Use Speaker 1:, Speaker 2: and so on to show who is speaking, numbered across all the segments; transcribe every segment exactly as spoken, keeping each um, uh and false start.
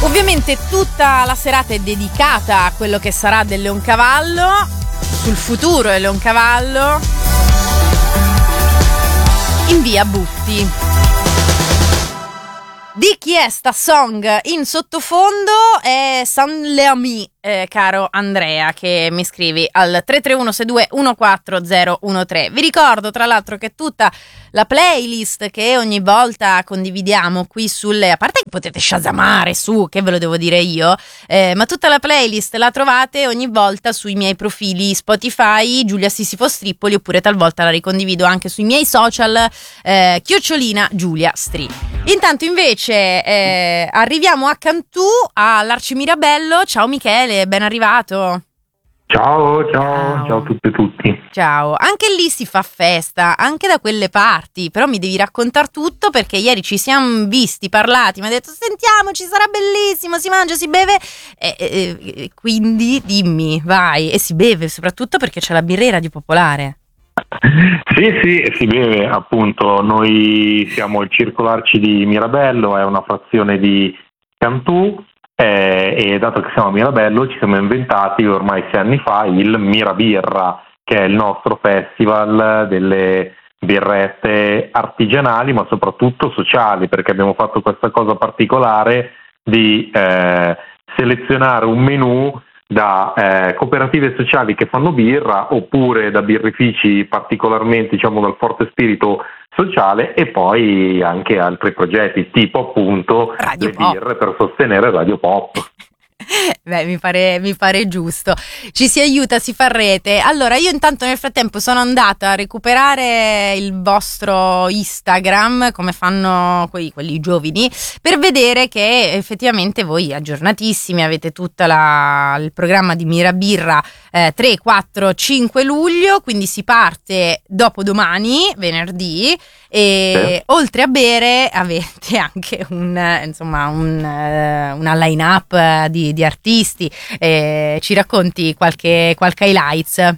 Speaker 1: Ovviamente tutta la serata è dedicata a quello che sarà del Leoncavallo, sul futuro del Leoncavallo, in via Butti. Di chi è sta song in sottofondo? È San Leami, eh, caro Andrea, che mi scrivi al tre tre uno sei due uno quattro zero uno tre. Vi ricordo tra l'altro che tutta la playlist che ogni volta condividiamo qui sulle, a parte che potete shazamare su, che ve lo devo dire io, eh, ma tutta la playlist la trovate ogni volta sui miei profili Spotify, Giulia Sisifo Strippoli, oppure talvolta la ricondivido anche sui miei social, eh, chiocciolina Giulia Stri. Intanto invece eh, arriviamo a Cantù, all'Arci Mirabello. Ciao Michele, ben arrivato.
Speaker 2: Ciao, ciao, ciao a tutte e tutti.
Speaker 1: Ciao, anche lì si fa festa, anche da quelle parti, però mi devi raccontare tutto perché ieri ci siamo visti, parlati, mi ha detto sentiamoci, sarà bellissimo, si mangia, si beve, e, e, e, quindi dimmi, vai, e si beve soprattutto perché c'è la birriera di Popolare.
Speaker 2: Sì, sì, si beve, appunto, noi siamo il Circolo Arci di Mirabello, è una frazione di Cantù, eh, e dato che siamo a Mirabello ci siamo inventati ormai sei anni fa il Mirabirra, che è il nostro festival delle birrette artigianali ma soprattutto sociali, perché abbiamo fatto questa cosa particolare di eh, selezionare un menù da eh, cooperative sociali che fanno birra oppure da birrifici particolarmente, diciamo, dal forte spirito sociale, e poi anche altri progetti tipo appunto
Speaker 1: Radio
Speaker 2: le
Speaker 1: Pop.
Speaker 2: birre per sostenere Radio Pop.
Speaker 1: Beh, mi pare, mi pare giusto. Ci si aiuta, si fa rete. Allora, io intanto nel frattempo sono andata a recuperare il vostro Instagram, come fanno quelli, quelli giovani, per vedere che effettivamente voi aggiornatissimi avete tutto il programma di Mirabirra eh, tre, quattro, cinque luglio, quindi si parte dopo domani, venerdì, e
Speaker 2: Sì.
Speaker 1: oltre a bere avete anche un, insomma, un, eh, una line-up di, di artisti. Eh, ci racconti qualche, qualche highlights?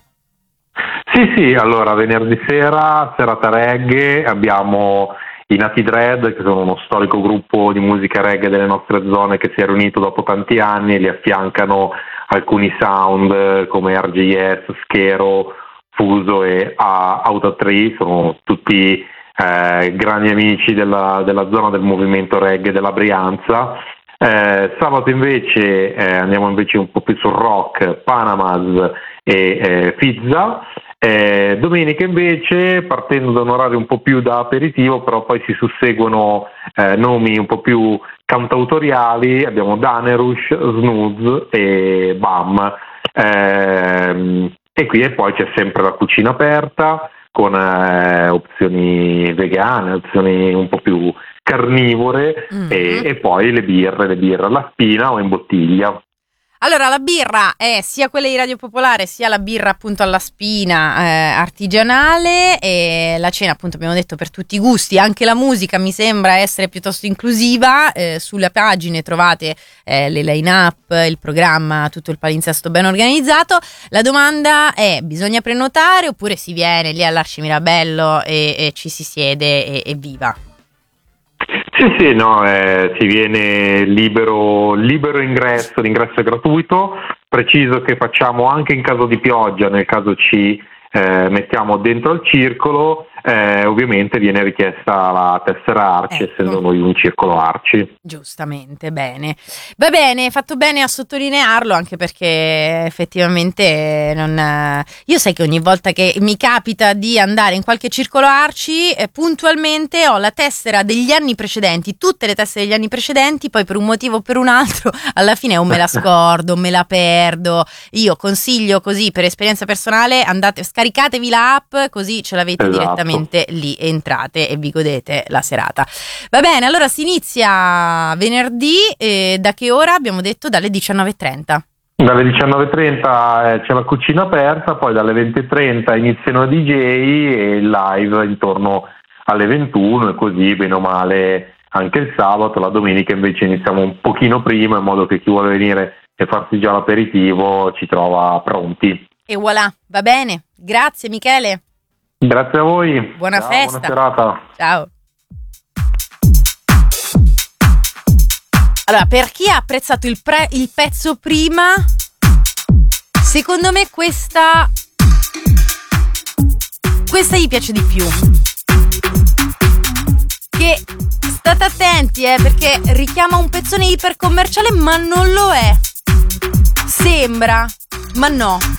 Speaker 2: Sì, sì, allora venerdì sera, serata reggae, abbiamo i Nati Dread, che sono uno storico gruppo di musica reggae delle nostre zone che si è riunito dopo tanti anni, e li affiancano alcuni sound come R J S, Schero, Fuso e uh, Auto tre, sono tutti eh, grandi amici della, della zona del movimento reggae della Brianza. Eh, sabato invece eh, andiamo invece un po' più sul rock, Panamas e eh, Fizza. Eh, domenica invece, partendo da un orario un po' più da aperitivo, però poi si susseguono eh, nomi un po' più cantautoriali, abbiamo Danerush, Snooze e Bam. Eh, e qui e poi c'è sempre la cucina aperta con eh, opzioni vegane, opzioni un po' più carnivore, mm-hmm. e, e poi le birre, le birre alla spina o in bottiglia.
Speaker 1: Allora, la birra è sia quella di Radio Popolare sia la birra appunto alla spina eh, artigianale, e la cena appunto abbiamo detto per tutti i gusti. Anche la musica mi sembra essere piuttosto inclusiva, eh, sulle pagine trovate eh, le line-up, il programma, tutto il palinsesto ben organizzato. La domanda è: bisogna prenotare oppure si viene lì all'Arci Mirabello e, e ci si siede e, e viva?
Speaker 2: Sì, sì, no, eh, si viene libero, libero ingresso, l'ingresso è gratuito, preciso che facciamo anche in caso di pioggia, nel caso ci eh, mettiamo dentro al circolo, eh, ovviamente viene richiesta la tessera Arci, ecco. Essendo noi un circolo Arci.
Speaker 1: Giustamente, bene. Va bene, fatto bene a sottolinearlo, anche perché effettivamente non... Io sai che ogni volta che mi capita di andare in qualche circolo Arci, eh, puntualmente ho la tessera degli anni precedenti, tutte le tessere degli anni precedenti, poi per un motivo o per un altro alla fine o me la scordo, o me la perdo. Io consiglio così, per esperienza personale, andate, scaricatevi l'app, così ce l'avete
Speaker 2: esatto.
Speaker 1: direttamente lì, entrate e vi godete la serata. Va bene, allora si inizia venerdì, eh, da che ora? Abbiamo detto dalle diciannove e trenta.
Speaker 2: Dalle diciannove e trenta eh, c'è la cucina aperta, poi dalle venti e trenta iniziano i D J e il live intorno alle ventuno, e così bene o male anche il sabato. La domenica invece iniziamo un pochino prima, in modo che chi vuole venire e farsi già l'aperitivo ci trova pronti.
Speaker 1: E voilà, va bene, grazie Michele.
Speaker 2: Grazie a voi.
Speaker 1: Buona
Speaker 2: Ciao,
Speaker 1: festa.
Speaker 2: Buona serata.
Speaker 1: Ciao. Allora, per chi ha apprezzato il, pre- il pezzo prima, secondo me questa questa gli piace di più. Che state attenti, eh, perché richiama un pezzone ipercommerciale, ma non lo è. Sembra, ma no.